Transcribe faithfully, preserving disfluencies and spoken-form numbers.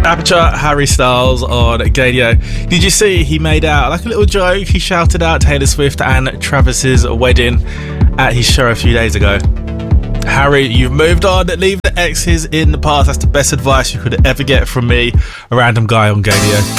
Aperture, Harry Styles on Gadio. Did you see he made out like a little joke? He shouted out Taylor Swift and Travis's wedding at his show a few days ago. Harry, you've moved on. Leave the exes in the past. That's the best advice you could ever get from me, a random guy on Gadio.